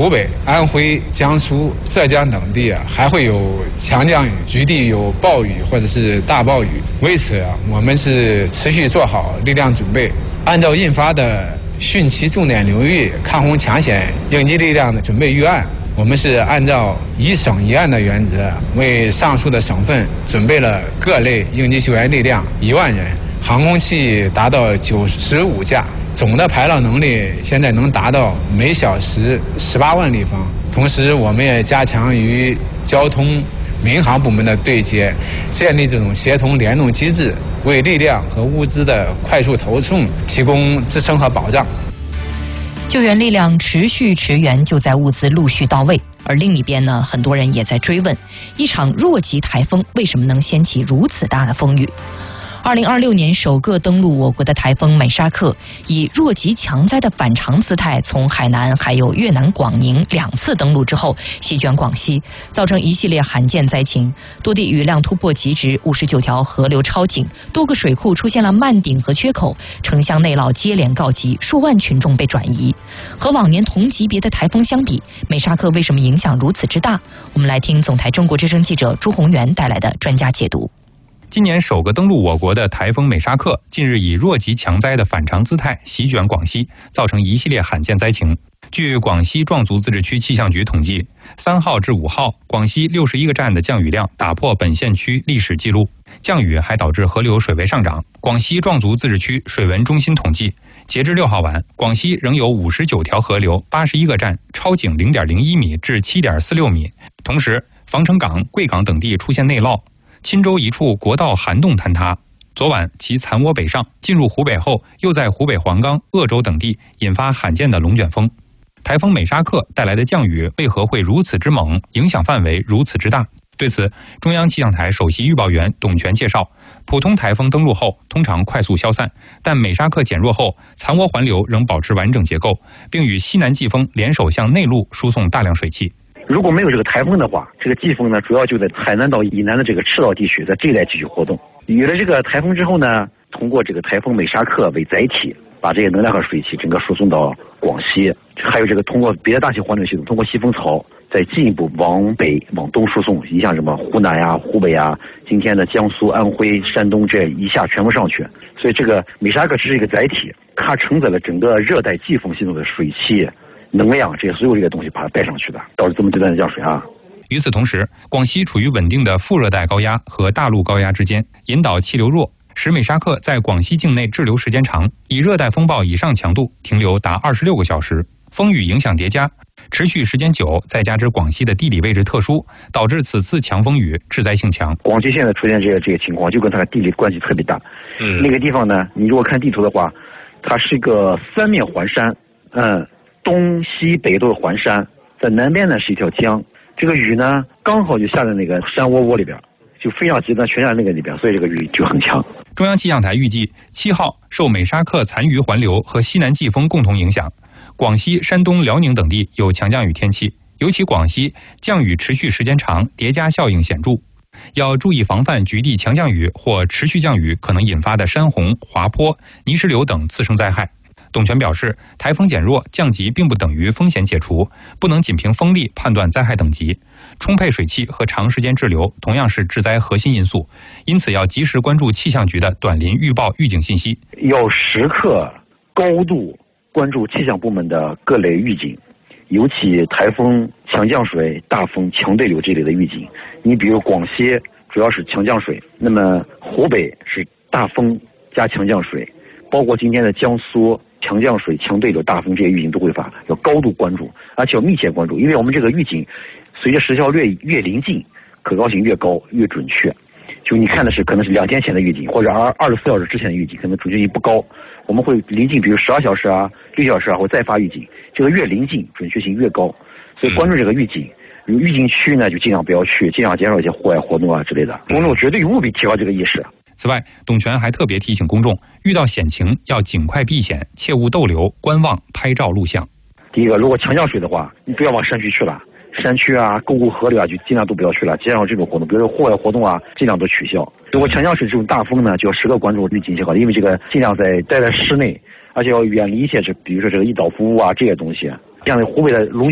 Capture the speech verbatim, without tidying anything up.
湖北、安徽、江苏、浙江等地啊，还会有强降雨，局地有暴雨或者是大暴雨。为此啊，我们是持续做好力量准备，按照印发的汛期重点流域抗洪抢险应急力量的准备预案，我们是按照一省一案的原则，为上述的省份准备了各类应急救援力量一万人，航空器达到九十五架，总的排涝能力现在能达到每小时十八万立方。同时，我们也加强与交通、民航部门的对接，建立这种协同联动机制，为力量和物资的快速投送提供支撑和保障。 救援力量持续驰援，就在物资陆续到位。而另一边呢，很多人也在追问，一场弱级台风为什么能掀起如此大的风雨？二零二六年首个登陆我国的台风美沙克，以弱级强灾的反常姿态，从海南还有越南广宁两次登陆之后，席卷广西，造成一系列罕见灾情，多地雨量突破极值，五十九条河流超警，多个水库出现了漫顶和缺口，城乡内涝接连告急，数万群众被转移。和往年同级别的台风相比，美沙克为什么影响如此之大？我们来听总台中国之声记者朱宏元带来的专家解读。 今年首个登陆我国的台风美沙克，近日以弱级强灾的反常姿态席卷广西，造成一系列罕见灾情。据广西壮族自治区气象局统计，三号至五号，广西六十一个站的降雨量打破本县区历史记录，降雨还导致河流水位上涨。广西壮族自治区水文中心统计，截至六号晚，广西仍有五十九条河流、八十一个站超警零点零一米至七点四六米。同时，防城港、贵港等地出现内涝。钦州一处国道涵洞坍塌，昨晚其残涡北上，进入湖北后，又在湖北黄冈、鄂州等地引发罕见的龙卷风。台风美沙克带来的降雨为何会如此之猛，影响范围如此之大？对此，中央气象台首席预报员董全介绍，普通台风登陆后通常快速消散，但美沙克减弱后，残涡环流仍保持完整结构，并与西南季风联手向内陆输送大量水汽。 如果没有这个台风的话，这个季风呢，主要就在海南岛以南的这个赤道地区，在这一带继续活动。有了这个台风之后呢，通过这个台风美沙克为载体，把这些能量和水汽整个输送到广西，还有这个通过别的大气环流系统，通过西风槽再进一步往北往东输送，影响什么湖南呀、湖北啊，今天的江苏、安徽、山东这一下全部上去。所以这个美沙克只是一个载体，它承载了整个热带季风系统的水汽、能量，这些所有这些东西把它带上去的，导致这么巨大的降水啊。 与此同时，广西处于稳定的副热带高压和大陆高压之间，引导气流弱，使美沙克在广西境内滞留时间长，以热带风暴以上强度停留达二十六个小时，风雨影响叠加，持续时间久，再加之广西的地理位置特殊，导致此次强风雨致灾性强。 广西现在出现这个这个情况，就跟它的地理关系特别大。嗯，那个地方呢，你如果看地图的话，它是一个三面环山，嗯。东西北都是环山，在南边呢是一条江，这个雨呢刚好就下在那个山窝窝里边，就非常极端，全在那个里边，所以这个雨就很强。 中央气象台预计，七号受美沙克残余环流和西南季风共同影响，广西、山东、辽宁等地有强降雨天气，尤其广西降雨持续时间长，叠加效应显著，要注意防范局地强降雨或持续降雨可能引发的山洪、滑坡、泥石流等次生灾害。董全表示，台风减弱降级并不等于风险解除，不能仅凭风力判断灾害等级。充沛水汽和长时间滞留同样是致灾核心因素，因此要及时关注气象局的短临预报预警信息， 要时刻高度关注气象部门的各类预警，尤其台风、强降水、大风、强对流这类的预警。你比如广西主要是强降水，那么湖北是大风加强降水，包括今天的江苏强降水、强对流、大风这些预警都会发，要高度关注，而且要密切关注，因为我们这个预警随着时效越越临近，可靠性越高越准确。就你看的是可能是两天前的预警，或者二二十四小时之前的预警，可能准确性不高。我们会临近，比如十二小时啊、六小时啊，会再发预警，这个越临近准确性越高。所以关注这个预警，预警区呢就尽量不要去，尽量减少一些户外活动啊之类的。公众绝对务必提高这个意识。 此外，董全还特别提醒公众，遇到险情要尽快避险，切勿逗留、观望、拍照录像。 第一个，如果强降水的话，你不要往山区去了，山区啊、沟沟河流啊，就尽量都不要去了。减少这种活动，比如说户外活动啊，尽量都取消。如果强降水这种大风呢，就要时刻关注预警信号，因为这个尽量在待在室内，而且要远离一些，比如说这个易倒伏物啊这些东西。这样的湖北的龙